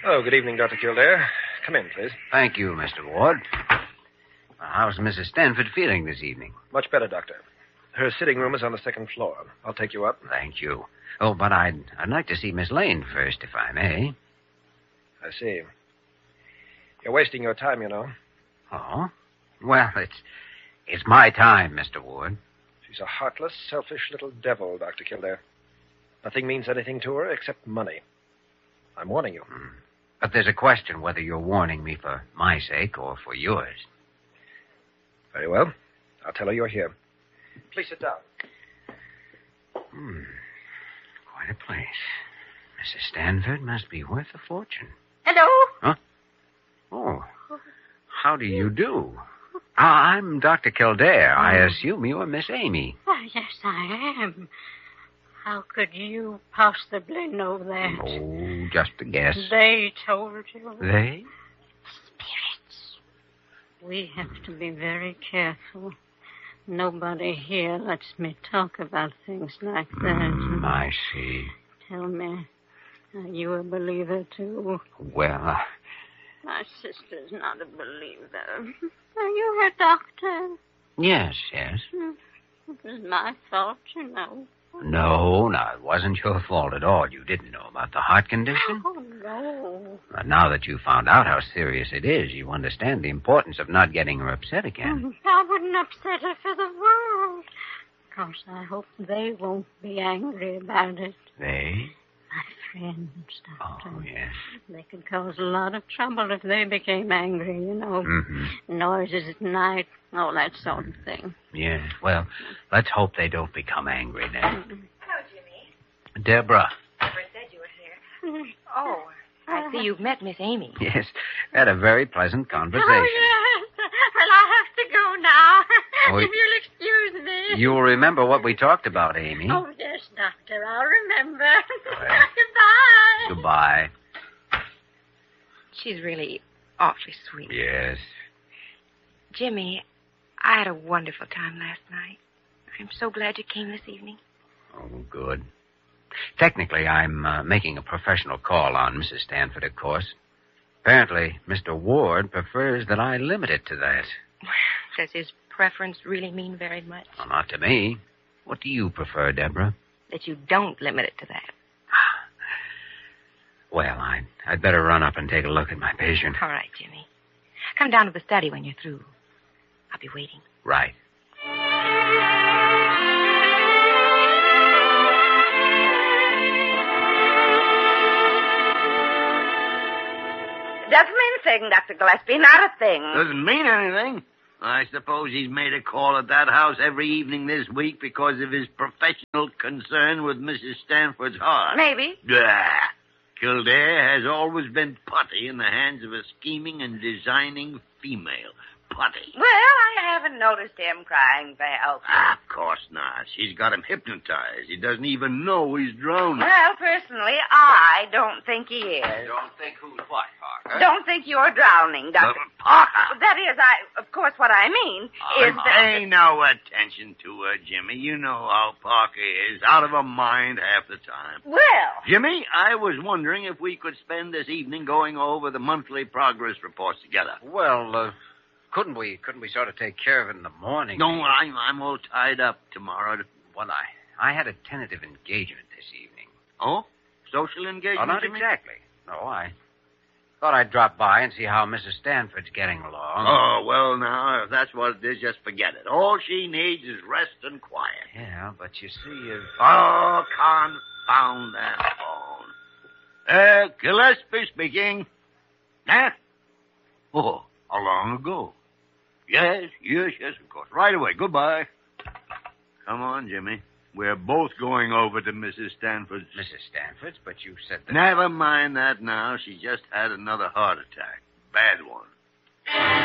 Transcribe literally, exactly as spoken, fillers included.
Oh, good evening, Doctor Kildare. Come in, please. Thank you, Mister Ward. How's Missus Stanford feeling this evening? Much better, Doctor. Her sitting room is on the second floor. I'll take you up. Thank you. Oh, but I'd, I'd like to see Miss Lane first, if I may. I see. You're wasting your time, you know. Oh? Well, it's it's my time, Mister Ward. She's a heartless, selfish little devil, Doctor Kildare. Nothing means anything to her except money. I'm warning you. Hmm. But there's a question whether you're warning me for my sake or for yours. Very well. I'll tell her you're here. Please sit down. Hmm. Quite a place. Missus Stanford must be worth a fortune. Hello? Huh? Oh. How do you do? Ah, I'm Doctor Kildare. I assume you're Miss Amy. Why, yes, I am. How could you possibly know that? Oh, just a guess. They told you. They? Spirits. We have to be very careful. Nobody here lets me talk about things like that. Mm, I see. Tell me, are you a believer, too? Well, uh... My sister's not a believer. Are you her doctor? Yes, yes. It was my fault, you know. No, no, it wasn't your fault at all. You didn't know about the heart condition. Oh, no. But now that you found out how serious it is, you understand the importance of not getting her upset again. I wouldn't upset her for the world. Of course, I hope they won't be angry about it. They? My friends, Doctor. Oh, yes. They could cause a lot of trouble if they became angry, you know. Mm-hmm. Noises at night, all that sort of thing. Yes, well, let's hope they don't become angry then. Hello, Jimmy. Deborah. Never said you were here. Oh, I see you've met Miss Amy. Yes, had a very pleasant conversation. Oh, yes. Well, I have to go now. Oh, if you'll excuse me. You'll remember what we talked about, Amy. Oh, yes, Doctor, I'll remember. Well, Goodbye. Goodbye. She's really awfully sweet. Yes. Jimmy, I had a wonderful time last night. I'm so glad you came this evening. Oh, good. Technically, I'm uh, making a professional call on Missus Stanford, of course. Apparently, Mister Ward prefers that I limit it to that. Does his preference really mean very much? Well, not to me. What do you prefer, Deborah? That you don't limit it to that. Well, I'd, I'd better run up and take a look at my patient. All right, Jimmy. Come down to the study when you're through. I'll be waiting. Right. Doesn't mean a thing, Doctor Gillespie, not a thing. Doesn't mean anything. I suppose he's made a call at that house every evening this week because of his professional concern with Missus Stanford's heart. Maybe. Ah, Kildare has always been putty in the hands of a scheming and designing female. Putty. Well, I haven't noticed him crying for help. Ah, of course not. She's got him hypnotized. He doesn't even know he's drowning. Well, personally, I don't think he is. Don't think who's what, Parker? Don't think you're drowning, Doctor. Uh, Parker. That is, I, of course, what I mean is that... Pay no attention to her, Jimmy. You know how Parker is. Out of her mind half the time. Well... Jimmy, I was wondering if we could spend this evening going over the monthly progress reports together. Well, uh, couldn't we couldn't we sort of take care of it in the morning? No, I'm, I'm all tied up tomorrow. To... Well, I, I had a tentative engagement this evening. Oh? Social engagement? Oh, not Jimmy? exactly. No, I thought I'd drop by and see how Missus Stanford's getting along. Oh, well, now, if that's what it is, just forget it. All she needs is rest and quiet. Yeah, but you see... Uh... Oh, confound that phone. Uh, Gillespie speaking. Huh? Oh, how long ago? Yes, yes, yes, of course. Right away. Goodbye. Come on, Jimmy. We're both going over to Missus Stanford's. Missus Stanford's? But you said that... Never mind that now. She just had another heart attack. Bad one.